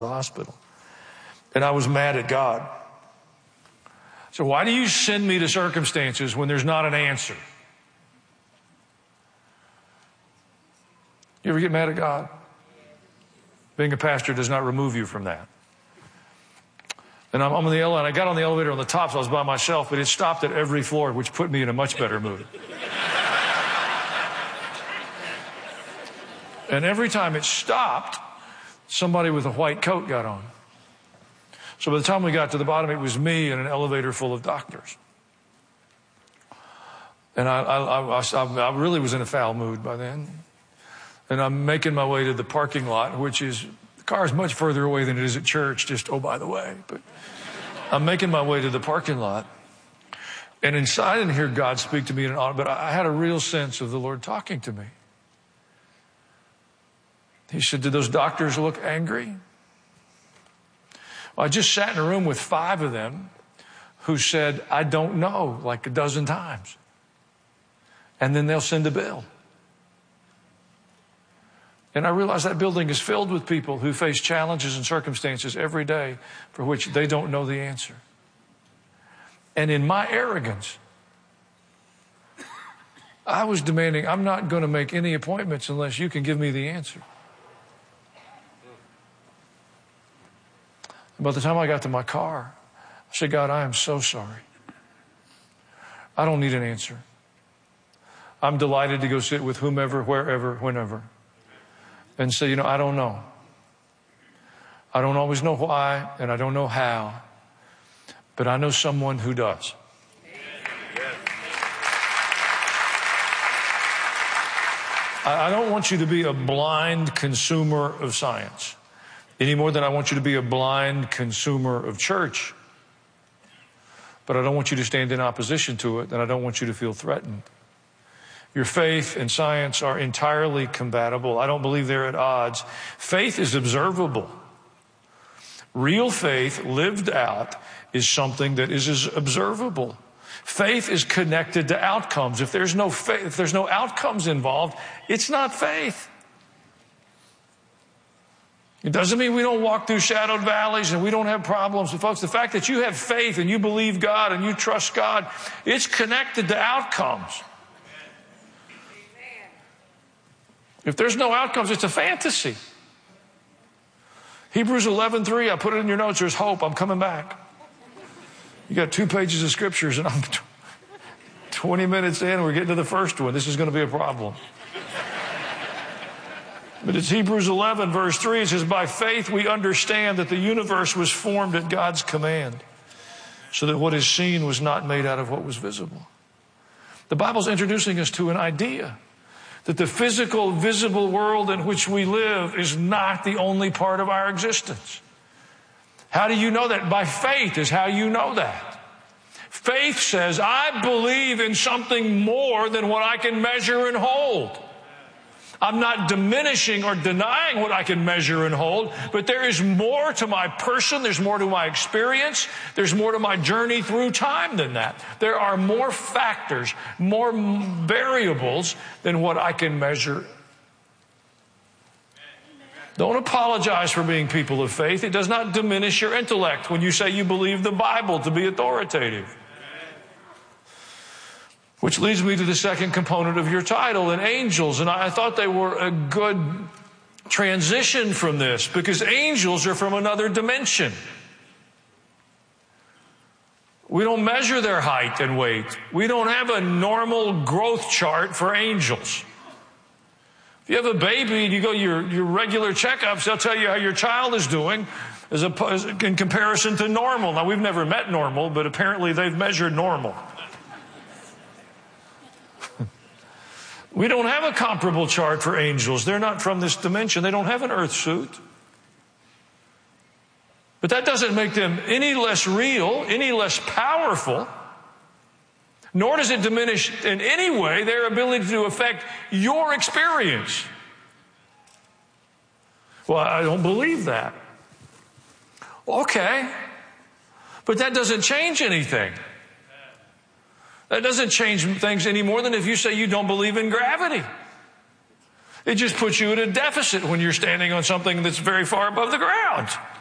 the hospital. And I was mad at God. So why do you send me to circumstances when there's not an answer? You ever get mad at God? Being a pastor does not remove you from that. And I'm on the elevator, and I got on the elevator on the top, so I was by myself, but it stopped at every floor, which put me in a much better mood. And every time it stopped, somebody with a white coat got on. So by the time we got to the bottom, it was me and an elevator full of doctors. And I really was in a foul mood by then. And I'm making my way to the parking lot, which is, the car is much further away than it is at church, just, oh, by the way. But I'm making my way to the parking lot. And inside I didn't hear God speak to me, but I had a real sense of the Lord talking to me. He said, did those doctors look angry? Well, I just sat in a room with 5 of them who said, I don't know, like a dozen times. And then they'll send a bill. And I realize that building is filled with people who face challenges and circumstances every day for which they don't know the answer. And in my arrogance, I was demanding, I'm not going to make any appointments unless you can give me the answer. And by the time I got to my car, I said, God, I am so sorry. I don't need an answer. I'm delighted to go sit with whomever, wherever, whenever. And say, I don't know. I don't always know why, and I don't know how. But I know someone who does. I don't want you to be a blind consumer of science any more than I want you to be a blind consumer of church. But I don't want you to stand in opposition to it, and I don't want you to feel threatened. Your faith and science are entirely compatible. I don't believe they're at odds. Faith is observable. Real faith lived out is something that is observable. Faith is connected to outcomes. If there's no faith, if there's no outcomes involved, it's not faith. It doesn't mean we don't walk through shadowed valleys and we don't have problems. But folks, the fact that you have faith and you believe God and you trust God, it's connected to outcomes. If there's no outcomes, it's a fantasy. Hebrews 11:3, I put it in your notes, there's hope, I'm coming back. You got 2 pages of scriptures and I'm 20 minutes in, we're getting to the first one. This is going to be a problem. But it's Hebrews 11, verse 3. It says, by faith we understand that the universe was formed at God's command, so that what is seen was not made out of what was visible. The Bible's introducing us to an idea that the physical, visible world in which we live is not the only part of our existence. How do you know that? By faith is how you know that. Faith says, I believe in something more than what I can measure and hold. I'm not diminishing or denying what I can measure and hold, but there is more to my person, there's more to my experience, there's more to my journey through time than that. There are more factors, more variables than what I can measure. Don't apologize for being people of faith. It does not diminish your intellect when you say you believe the Bible to be authoritative. Which leads me to the second component of your title, and angels. And I thought they were a good transition from this, because angels are from another dimension. We don't measure their height and weight. We don't have a normal growth chart for angels. If you have a baby and you go your regular checkups, they'll tell you how your child is doing as in comparison to normal. Now, we've never met normal, but apparently they've measured normal. We don't have a comparable chart for angels. They're not from this dimension. They don't have an earth suit. But that doesn't make them any less real, any less powerful, nor does it diminish in any way their ability to affect your experience. Well, I don't believe that. Okay. But that doesn't change anything. That doesn't change things any more than if you say you don't believe in gravity. It just puts you at a deficit when you're standing on something that's very far above the ground.